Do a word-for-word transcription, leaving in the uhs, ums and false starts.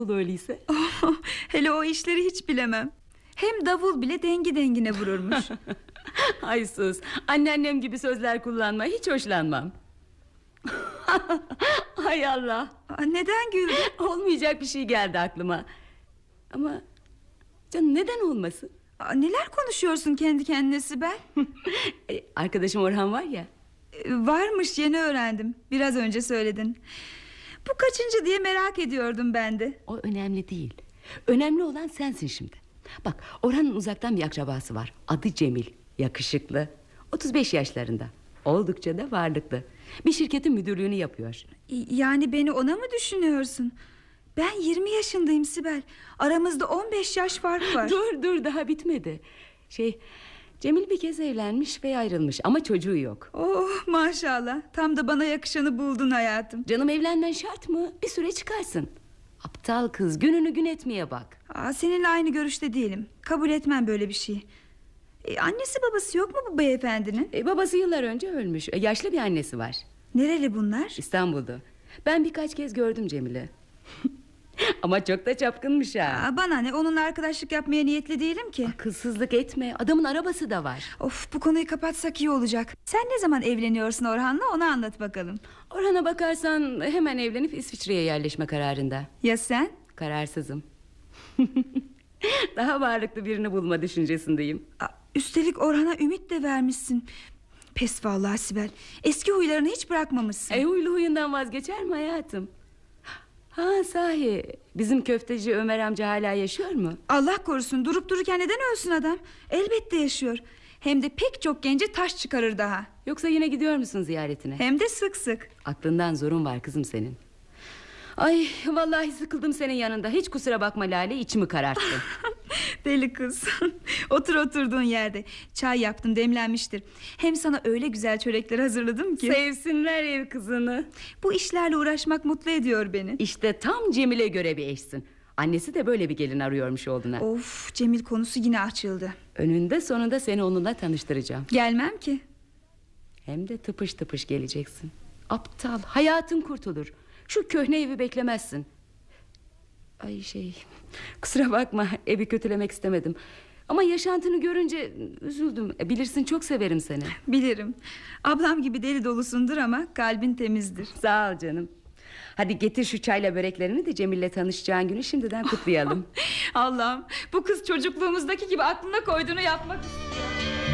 öyleyse. Oh, hele o işleri hiç bilemem. Hem davul bile dengi dengine vururmuş. Ay sus, anneannem gibi sözler kullanma, hiç hoşlanmam. Hay Allah. Aa, neden güldün? Olmayacak bir şey geldi aklıma. Ama canım, neden olmasın? Aa, neler konuşuyorsun kendi kendine Sibel? e, Arkadaşım Orhan var ya. Ee, varmış, yeni öğrendim. Biraz önce söyledin. Bu kaçıncı diye merak ediyordum ben de. O önemli değil. Önemli olan sensin şimdi. Bak, Orhan'ın uzaktan bir akrabası var. Adı Cemil, yakışıklı, otuz beş yaşlarında. Oldukça da varlıklı. Bir şirketin müdürlüğünü yapıyor. Yani beni ona mı düşünüyorsun? Ben yirmi yaşındayım Sibel. Aramızda on beş yaş fark var. Dur dur, daha bitmedi. Şey, Cemil bir kez evlenmiş ve ayrılmış ama çocuğu yok. Oh maşallah, tam da bana yakışanı buldun hayatım. Canım, evlenmen şart mı? Bir süre çıkarsın. Aptal kız, gününü gün etmeye bak. Aa, seninle aynı görüşte değilim. Kabul etmem böyle bir şey. e, Annesi babası yok mu bu beyefendinin? e, Babası yıllar önce ölmüş. e, Yaşlı bir annesi var. Nereli bunlar? İstanbul'da. Ben birkaç kez gördüm Cemil'i. Ama çok da çapkınmış ha. Aa, bana ne, onunla arkadaşlık yapmaya niyetli değilim ki. Akılsızlık etme, adamın arabası da var. Of, bu konuyu kapatsak iyi olacak. Sen ne zaman evleniyorsun Orhan'la, onu anlat bakalım. Orhan'a bakarsan hemen evlenip İsviçre'ye yerleşme kararında. Ya sen? Kararsızım. Daha varlıklı birini bulma düşüncesindeyim. Aa, üstelik Orhan'a ümit de vermişsin. Pes vallahi Sibel. Eski huylarını hiç bırakmamışsın. E huylu huyundan vazgeçer mi hayatım? Ha sahi, bizim köfteci Ömer amca hala yaşıyor mu? Allah korusun, durup dururken neden ölsün adam? Elbette yaşıyor. Hem de pek çok gence taş çıkarır daha. Yoksa yine gidiyor musun ziyaretine? Hem de sık sık. Aklından zorun var kızım senin. Ay vallahi sıkıldım senin yanında. Hiç kusura bakma Lale, içimi kararttın. Deli kız. Otur oturduğun yerde. Çay yaptım, demlenmiştir. Hem sana öyle güzel çörekler hazırladım ki. Sevsinler ev kızını. Bu işlerle uğraşmak mutlu ediyor beni. İşte tam Cemil'e göre bir eşsin. Annesi de böyle bir gelin arıyormuş oğluna. Of, Cemil konusu yine açıldı. Önünde sonunda seni onunla tanıştıracağım. Gelmem ki. Hem de tıpış tıpış geleceksin. Aptal, hayatın kurtulur. Şu köhne evi beklemezsin. Ay şey, kusura bakma, evi kötülemek istemedim. Ama yaşantını görünce üzüldüm. E, Bilirsin, çok severim seni. Bilirim. Ablam gibi deli dolusundur ama kalbin temizdir. Sağ ol canım. Hadi getir şu çayla böreklerini de Cemil'le tanışacağın günü şimdiden kutlayalım. Allah'ım, bu kız çocukluğumuzdaki gibi aklına koyduğunu yapmak istiyor.